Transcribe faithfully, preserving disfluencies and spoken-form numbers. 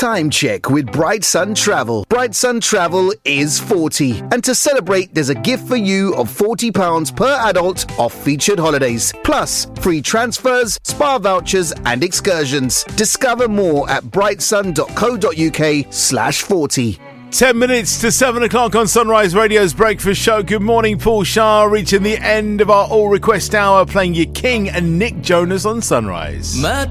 Time check with Bright Sun Travel. Bright Sun Travel is forty. And to celebrate, there's a gift for you of forty pounds per adult off featured holidays. Plus, free transfers, spa vouchers and excursions. Discover more at brightsun.co.uk slash 40. Ten minutes to seven o'clock on Sunrise Radio's Breakfast Show. Good morning, Paul Shah, reaching the end of our All Request Hour, playing you King and Nick Jonas on Sunrise. My